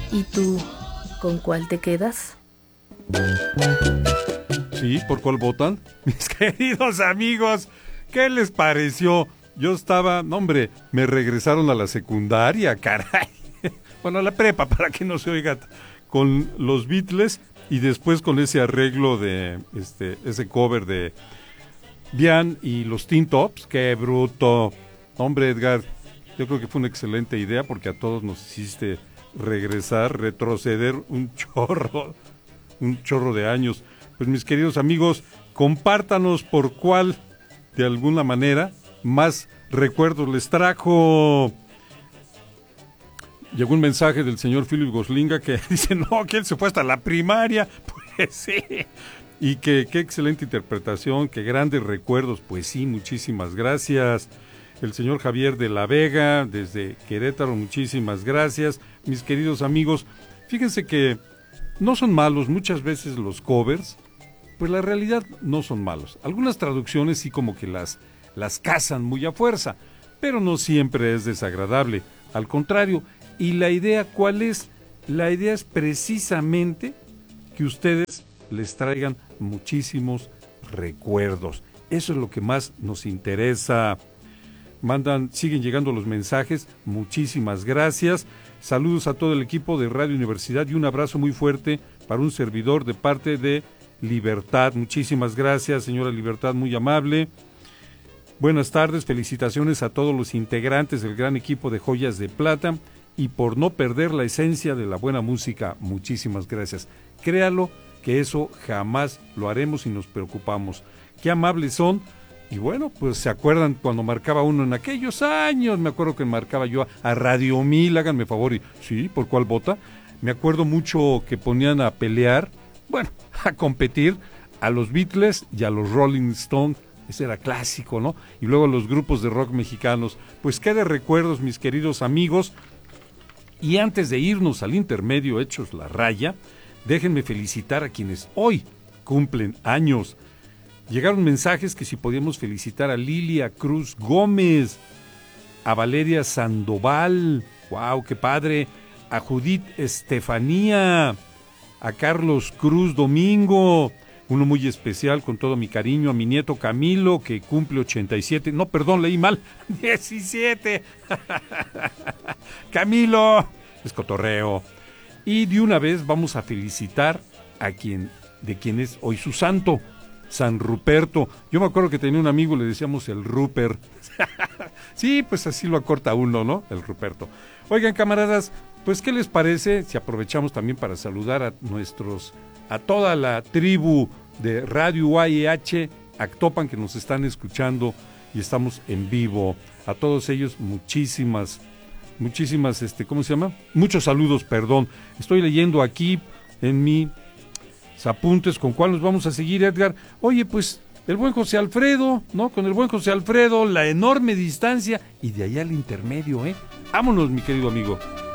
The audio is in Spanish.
¿Y tú, con cuál te quedas? Sí, ¿por cuál votan? Mis queridos amigos, ¿qué les pareció? Yo estaba, no, hombre, me regresaron a la secundaria, caray. Bueno, a la prepa, para que no se oiga, con los Beatles y después con ese arreglo de, ese cover de Diane y los Teen Tops. ¡Qué bruto! Hombre, Edgar, yo creo que fue una excelente idea porque a todos nos hiciste regresar, retroceder un chorro de años. Pues mis queridos amigos, compártanos por cuál, de alguna manera, más recuerdos les trajo. Llegó un mensaje del señor Philip Goslinga que dice, no, que él se fue hasta la primaria. Pues sí. Y que qué excelente interpretación, qué grandes recuerdos. Pues sí, muchísimas gracias. El señor Javier de la Vega, desde Querétaro, muchísimas gracias. Mis queridos amigos, fíjense que no son malos muchas veces los covers, pues la realidad no son malos. Algunas traducciones sí como que las cazan muy a fuerza, pero no siempre es desagradable. Al contrario, ¿y la idea cuál es? La idea es precisamente que ustedes les traigan muchísimos recuerdos. Eso es lo que más nos interesa. Siguen llegando los mensajes, muchísimas gracias. Saludos a todo el equipo de Radio Universidad y un abrazo muy fuerte para un servidor de parte de Libertad. Muchísimas gracias, señora Libertad, muy amable. Buenas tardes, felicitaciones a todos los integrantes del gran equipo de Joyas de Plata y por no perder la esencia de la buena música. Muchísimas gracias. Créalo que eso jamás lo haremos y nos preocupamos. Qué amables son. Y bueno, pues se acuerdan cuando marcaba uno en aquellos años, me acuerdo que marcaba yo a Radio 1000, háganme favor, y sí, ¿por cuál vota? Me acuerdo mucho que ponían a pelear, bueno, a competir a los Beatles y a los Rolling Stones, ese era clásico, ¿no? Y luego a los grupos de rock mexicanos. Pues qué de recuerdos, mis queridos amigos. Y antes de irnos al intermedio hechos la raya, déjenme felicitar a quienes hoy cumplen años. Llegaron mensajes que si podíamos felicitar a Lilia Cruz Gómez, a Valeria Sandoval, wow, qué padre, a Judith Estefanía, a Carlos Cruz Domingo, uno muy especial con todo mi cariño, a mi nieto Camilo, que cumple 87, no, perdón, leí mal, 17, Camilo, es cotorreo. Y de una vez vamos a felicitar a quien es hoy su santo, San Ruperto. Yo me acuerdo que tenía un amigo, le decíamos el Rupert. Sí, pues así lo acorta uno, ¿no? El Ruperto. Oigan, camaradas, pues ¿qué les parece si aprovechamos también para saludar a toda la tribu de Radio UAIH Actopan que nos están escuchando y estamos en vivo? A todos ellos muchísimas, ¿cómo se llama? Muchos saludos, perdón. Estoy leyendo aquí en mi apuntes con cuál nos vamos a seguir, Edgar. Oye, pues el buen José Alfredo, ¿no? Con el buen José Alfredo, la enorme distancia y de allá al intermedio, ¿eh? Vámonos, mi querido amigo.